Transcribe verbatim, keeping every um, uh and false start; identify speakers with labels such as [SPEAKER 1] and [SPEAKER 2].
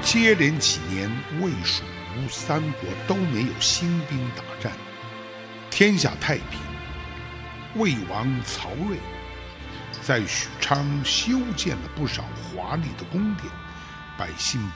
[SPEAKER 1] 接连几年，魏、蜀、吴三国都没有兴兵打战，天下太平。魏王曹睿在许昌修建了不少华丽的宫殿，百姓